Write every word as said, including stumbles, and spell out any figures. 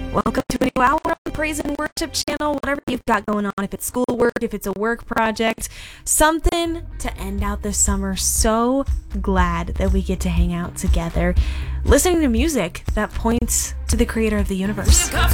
Welcome to a new hour on the Praise and Worship channel. Whatever you've got going on, if it's schoolwork, if it's a work project, something to end out the summer. So glad that we get to hang out together, listening to music that points to the creator of the universe.